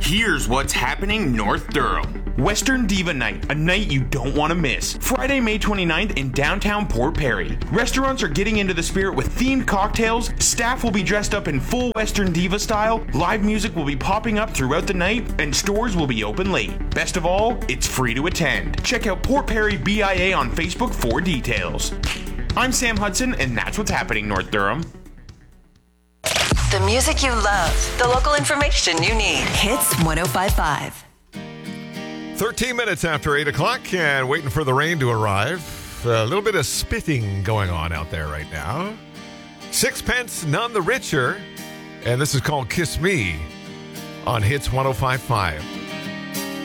Here's what's happening North Durham. Western Diva Night, a night you don't want to miss. Friday, May 29th in downtown Port Perry. Restaurants are getting into the spirit with themed cocktails, staff will be dressed up in full Western Diva style, live music will be popping up throughout the night, and stores will be open late. Best of all, it's free to attend. Check out Port Perry BIA on Facebook for details. I'm Sam Hudson, and that's what's happening North Durham. The music you love, the local information you need. Hits 105.5. 13 minutes after 8 o'clock and waiting for the rain to arrive. A little bit of spitting going on out there right now. Sixpence None the Richer. And this is called Kiss Me on Hits 105.5.